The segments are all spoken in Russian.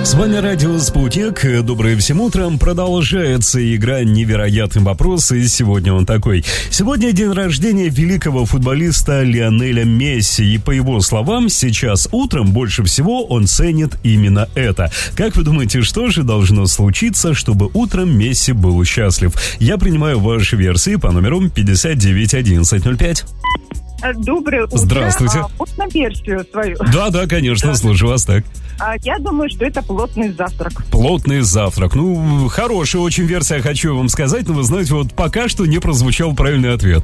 С вами Радио Спутник. Доброе всем утром. Продолжается игра «Невероятный вопрос», и сегодня он такой. Сегодня день рождения великого футболиста Лионеля Месси, и по его словам, сейчас утром больше всего он ценит именно это. Как вы думаете, что же должно случиться, чтобы утром Месси был счастлив? Я принимаю ваши версии по номеру 591105. Доброе утро. Здравствуйте. Можно версию свою? Да, конечно, слушаю вас так. Я думаю, что это плотный завтрак. Плотный завтрак. Ну, хорошая очень версия, хочу вам сказать, но вы знаете, вот пока что не прозвучал правильный ответ.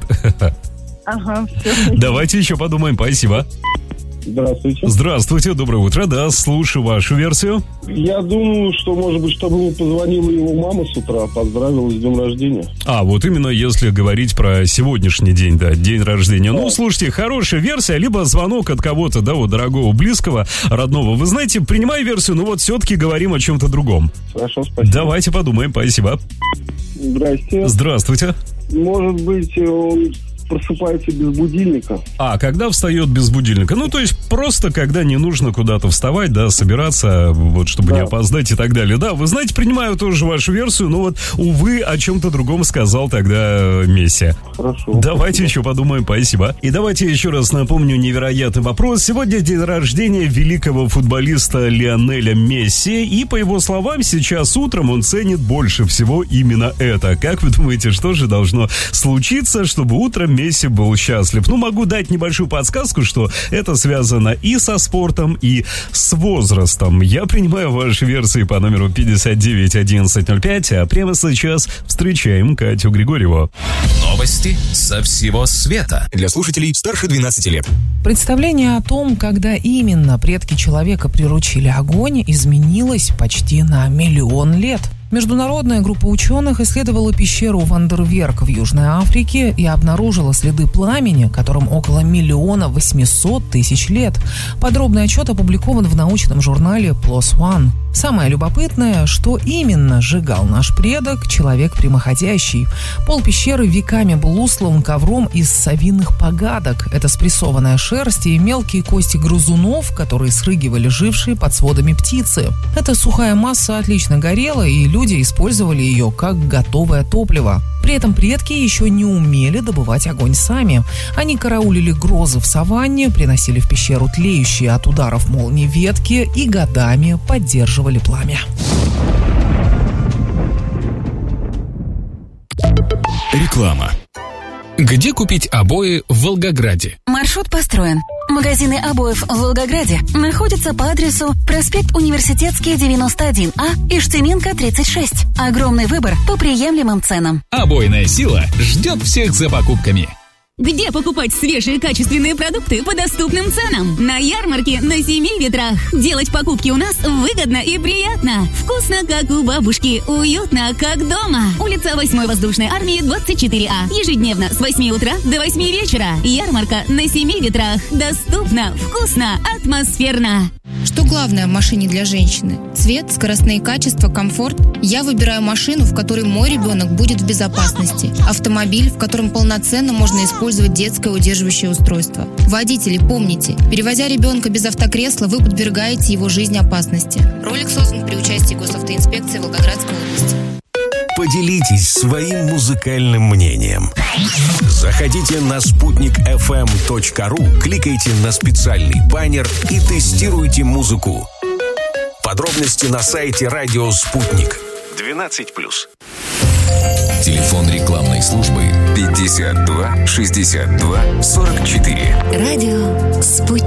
Ага, все. Давайте еще подумаем, спасибо. Здравствуйте. Здравствуйте, доброе утро, да, слушаю вашу версию. Я думаю, что, может быть, чтобы мне позвонила его мама с утра, поздравила с днем рождения. Вот именно если говорить про сегодняшний день, да, день рождения. Ну, слушайте, хорошая версия, либо звонок от кого-то, да, вот дорогого, близкого, родного. Вы знаете, принимай версию, но вот все-таки говорим о чем-то другом. Хорошо, спасибо. Давайте подумаем, спасибо. Здрасте. Здравствуйте. Может быть, он просыпается без будильника. Когда встает без будильника? Ну, то есть просто когда не нужно куда-то вставать, да, собираться, вот, чтобы не опоздать и так далее. Да, вы знаете, принимаю тоже вашу версию, но вот, увы, о чем-то другом сказал тогда Месси. Хорошо. Давайте еще подумаем, спасибо. И давайте еще раз напомню невероятный вопрос. Сегодня день рождения великого футболиста Лионеля Месси, и, по его словам, сейчас утром он ценит больше всего именно это. Как вы думаете, что же должно случиться, чтобы утром Месси был счастлив? Ну, могу дать небольшую подсказку, что это связано и со спортом, и с возрастом. Я принимаю ваши версии по номеру 591105, а прямо сейчас встречаем Катю Григорьеву. Новости со всего света. Для слушателей старше 12 лет. Представление о том, когда именно предки человека приручили огонь, изменилось почти на 1 миллион лет. Международная группа ученых исследовала пещеру Вандерверк в Южной Африке и обнаружила следы пламени, которым около 1 800 000 лет. Подробный отчет опубликован в научном журнале PLOS ONE. Самое любопытное, что именно сжигал наш предок, человек прямоходящий. Пол пещеры веками был устлан ковром из совиных погадок. Это спрессованная шерсть и мелкие кости грызунов, которые срыгивали жившие под сводами птицы. Эта сухая масса отлично горела, и люди использовали ее как готовое топливо. При этом предки еще не умели добывать огонь сами. Они караулили грозы в саванне, приносили в пещеру тлеющие от ударов молний ветки и годами поддерживали пламя. Реклама. Где купить обои в Волгограде? Маршрут построен. Магазины обоев в Волгограде находятся по адресу проспект Университетский, 91А, Ишцеменко, 36. Огромный выбор по приемлемым ценам. Обойная сила ждет всех за покупками. Где покупать свежие качественные продукты по доступным ценам? На ярмарке на 7 ветрах. Делать покупки у нас выгодно и приятно. Вкусно, как у бабушки. Уютно, как дома. Улица 8-й воздушной армии, 24А. Ежедневно с 8 утра до 8 вечера. Ярмарка на 7 ветрах. Доступно, вкусно, атмосферно. Что главное в машине для женщины? Цвет, скоростные качества, комфорт? Я выбираю машину, в которой мой ребенок будет в безопасности. Автомобиль, в котором полноценно можно использовать детское удерживающее устройство. Водители, помните, перевозя ребенка без автокресла, вы подвергаете его жизни опасности. Ролик создан при участии Госавтоинспекции Волгоградской области. Поделитесь своим музыкальным мнением. Заходите на sputnikfm.ru, кликайте на специальный баннер и тестируйте музыку. Подробности на сайте Радио Спутник. 12+. Телефон рекламной службы 52 62 44. Радио «Спутник».